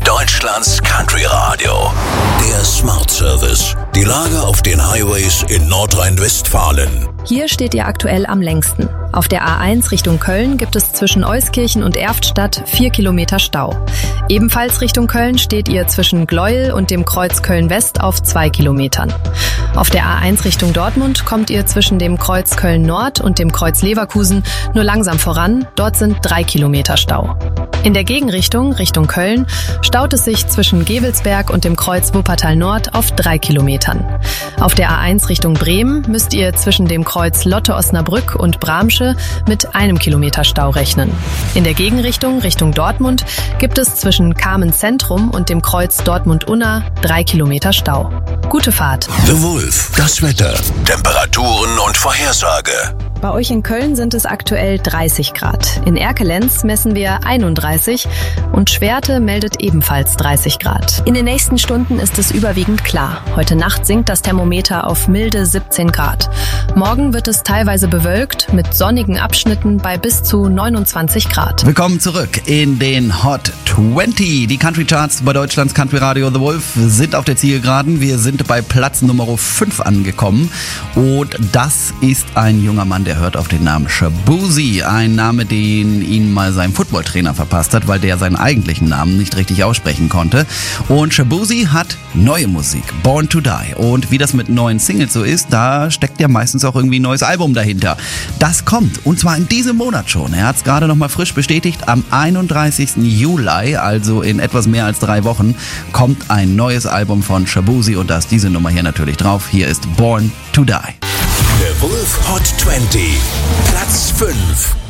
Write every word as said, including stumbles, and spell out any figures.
Deutschlands Country Radio. Der Smart Service. Die Lage auf den Highways in Nordrhein-Westfalen. Hier steht ihr aktuell am längsten. Auf der A eins Richtung Köln gibt es zwischen Euskirchen und Erftstadt vier Kilometer Stau. Ebenfalls Richtung Köln steht ihr zwischen Gleuel und dem Kreuz Köln-West auf zwei Kilometern. Auf der A eins Richtung Dortmund kommt ihr zwischen dem Kreuz Köln-Nord und dem Kreuz Leverkusen nur langsam voran. Dort sind drei Kilometer Stau. In der Gegenrichtung, Richtung Köln, staut es sich zwischen Gevelsberg und dem Kreuz Wuppertal-Nord auf drei Kilometern. Auf der A eins Richtung Bremen müsst ihr zwischen dem Kreuz Lotte-Osnabrück und Bramsche mit einem Kilometer Stau rechnen. In der Gegenrichtung, Richtung Dortmund, gibt es zwischen Kamen-Zentrum und dem Kreuz Dortmund-Unna drei Kilometer Stau. Gute Fahrt. The Wolf, das Wetter, Temperaturen und Vorhersage. Bei euch in Köln sind es aktuell dreißig Grad. In Erkelenz messen wir einunddreißig und Schwerte meldet ebenfalls dreißig Grad. In den nächsten Stunden ist es überwiegend klar. Heute Nacht sinkt das Thermometer auf milde siebzehn Grad. Morgen wird es teilweise bewölkt mit sonnigen Abschnitten bei bis zu neunundzwanzig Grad. Willkommen zurück in den Hot zwanzig. Die Country Charts bei Deutschlands Country Radio The Wolf sind auf der Zielgeraden. Wir sind bei Platz Nummer fünf angekommen und das ist ein junger Mann, der hört auf den Namen Shaboozey. Ein Name, den ihn mal sein Footballtrainer verpasst hat, weil der seinen eigentlichen Namen nicht richtig aussprechen konnte. Und Shaboozey hat neue Musik, Born to Die. Und wie das mit neuen Singles so ist, da steckt ja meistens auch irgendwie ein neues Album dahinter. Das kommt, und zwar in diesem Monat schon. Er hat es gerade noch mal frisch bestätigt. Am einunddreißigsten Juli, also in etwas mehr als drei Wochen, kommt ein neues Album von Shaboozey und da ist diese Nummer hier natürlich drauf. Hier ist Born to Die. Der Wolf Hot zwanzig, Platz fünf.